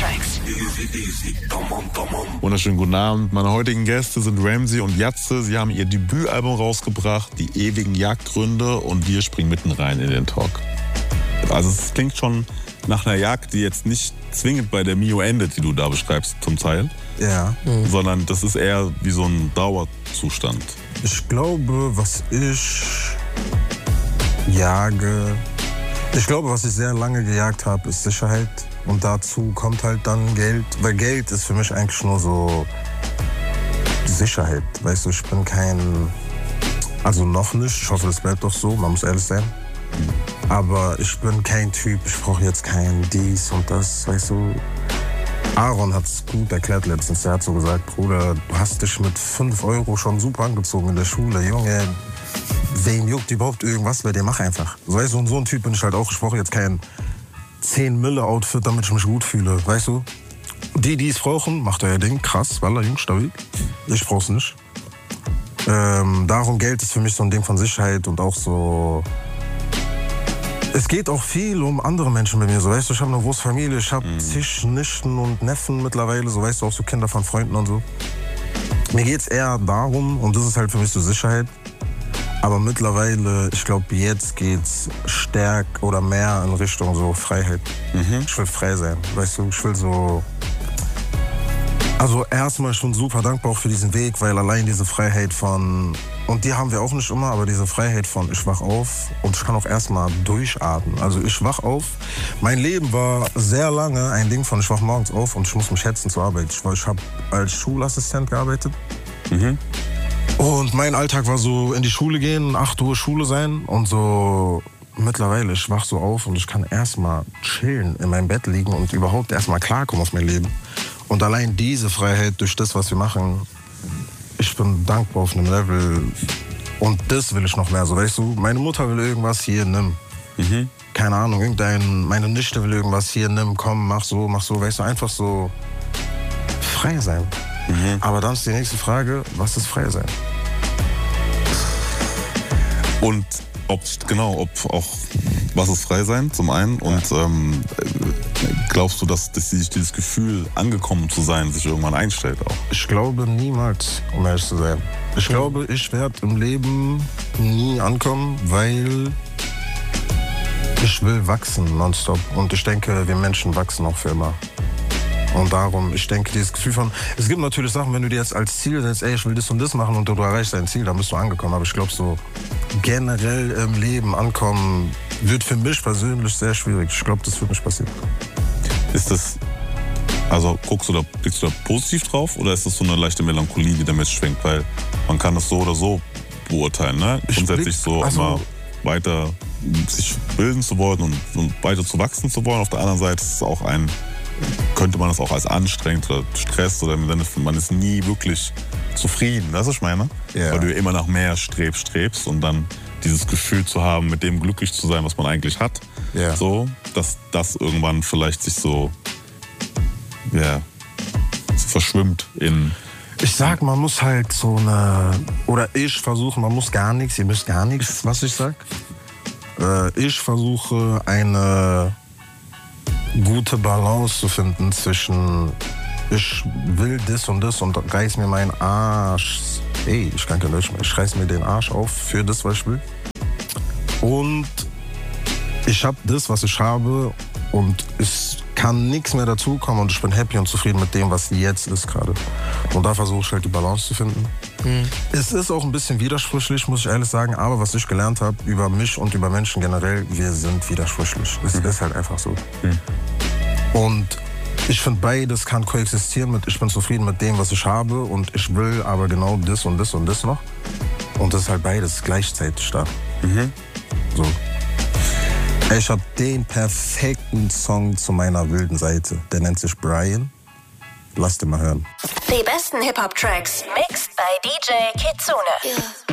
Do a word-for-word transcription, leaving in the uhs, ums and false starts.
Hip-Hop-Tracks. Wunderschönen guten Abend. Meine heutigen Gäste sind Ramsey und Jatze. Sie haben ihr Debütalbum rausgebracht, Die ewigen Jagdgründe, und wir springen mitten rein in den Talk. Also es klingt schon nach einer Jagd, die jetzt nicht zwingend bei der Mio endet, die du da beschreibst zum Teil. Ja. Mhm. Sondern das ist eher wie so ein Dauerzustand. Ich glaube, was ich jage, ich glaube, was ich sehr lange gejagt habe, ist Sicherheit. Und dazu kommt halt dann Geld, weil Geld ist für mich eigentlich nur so Sicherheit. Weißt du, ich bin kein, also noch nicht, ich hoffe, das bleibt doch so, man muss ehrlich sein. Aber ich bin kein Typ, ich brauche jetzt kein dies und das, weißt du. Aaron hat es gut erklärt letztens, er hat so gesagt, Bruder, du hast dich mit fünf Euro schon super angezogen in der Schule, Junge. Wem juckt überhaupt irgendwas bei dir? Mach einfach. Weißt du, und so ein Typ bin ich halt auch, ich brauche jetzt kein zehn Mille Outfit, damit ich mich gut fühle, weißt du? Die, die es brauchen, macht euer Ding, krass, wallah, Jungs, stabil. Ich brauch's nicht. Ähm, darum, Geld ist für mich so ein Ding von Sicherheit und auch so. Es geht auch viel um andere Menschen bei mir, so, weißt du, ich habe eine große Familie, ich habe mhm. zig Nichten und Neffen mittlerweile, so, weißt du, auch so Kinder von Freunden und so. Mir geht's eher darum, und das ist halt für mich so Sicherheit, aber mittlerweile, ich glaube, jetzt geht's stärk oder mehr in Richtung so Freiheit. Mhm. Ich will frei sein, weißt du, ich will so. Also erstmal schon super dankbar auch für diesen Weg, weil allein diese Freiheit von, und die haben wir auch nicht immer, aber diese Freiheit von, ich wach auf und ich kann auch erstmal durchatmen. Also ich wach auf, mein Leben war sehr lange ein Ding von, ich wach morgens auf und ich muss mich hetzen zur Arbeit. Ich, ich habe als Schulassistent gearbeitet. Mhm. Und mein Alltag war so, in die Schule gehen, acht Uhr Schule sein und so. Mittlerweile, ich wach so auf und ich kann erstmal chillen, in meinem Bett liegen und überhaupt erstmal klarkommen auf mein Leben. Und allein diese Freiheit durch das, was wir machen, ich bin dankbar auf einem Level. Und das will ich noch mehr, so, weißt du, meine Mutter will irgendwas, hier, nimm. Mhm. Keine Ahnung, irgendein, meine Nichte will irgendwas, hier, nimm, komm, mach so, mach so, weißt du, einfach so frei sein. Mhm. Aber dann ist die nächste Frage, was ist frei sein? Und ob, genau, ob auch, was ist frei sein, zum einen, ja. Und ähm, glaubst du, dass, dass sich dieses Gefühl, angekommen zu sein, sich irgendwann einstellt auch? Ich glaube niemals, um ehrlich zu sein. Ich mhm. glaube, ich werde im Leben nie ankommen, weil ich will wachsen nonstop. Und ich denke, wir Menschen wachsen auch für immer. Und darum, ich denke, dieses Gefühl von, es gibt natürlich Sachen, wenn du dir jetzt als Ziel setzt, ey, ich will das und das machen und du erreichst dein Ziel, dann bist du angekommen. Aber ich glaube, so generell im Leben ankommen, wird für mich persönlich sehr schwierig. Ich glaube, das wird nicht passieren. Ist das, also guckst du da, blickst du da positiv drauf oder ist das so eine leichte Melancholie, die damit schwingt? Weil man kann das so oder so beurteilen, ne? Grundsätzlich so also, immer weiter sich bilden zu wollen und, und weiter zu wachsen zu wollen. Auf der anderen Seite ist es auch ein, könnte man das auch als anstrengend oder Stress oder im Sinne von, man ist nie wirklich zufrieden, das ist meine, yeah. Weil du immer nach mehr strebst, strebst und dann dieses Gefühl zu haben, mit dem glücklich zu sein, was man eigentlich hat, yeah. So, dass das irgendwann vielleicht sich so, ja, yeah, so verschwimmt in. Ich sag, man muss halt so eine, oder ich versuche, man muss gar nichts, ihr müsst gar nichts, was ich sag. Äh, ich versuche eine gute Balance zu finden zwischen ich will das und das und reiß mir meinen Arsch, ey, ich kann kein Deutsch mehr, ich reiß mir den Arsch auf für das, was ich will. Und ich habe das, was ich habe und es kann nichts mehr dazukommen und ich bin happy und zufrieden mit dem, was jetzt ist gerade. Und da versuche ich halt die Balance zu finden. Mhm. Es ist auch ein bisschen widersprüchlich, muss ich ehrlich sagen, aber was ich gelernt habe über mich und über Menschen generell, wir sind widersprüchlich. Es mhm. ist halt einfach so. Mhm. Und ich finde, beides kann koexistieren mit, ich bin zufrieden mit dem, was ich habe und ich will aber genau das und das und das noch. Und das ist halt beides gleichzeitig da. Mhm. So. Ich habe den perfekten Song zu meiner wilden Seite. Der nennt sich Brian. Lasst ihn mal hören. Die besten Hip-Hop-Tracks mixed bei D J Kitsune. Yeah.